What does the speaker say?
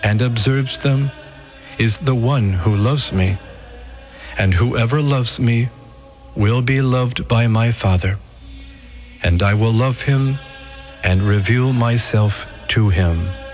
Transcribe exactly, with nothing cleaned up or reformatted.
and observes them is the one who loves me. And whoever loves me will be loved by my Father, and I will love him and reveal myself to him.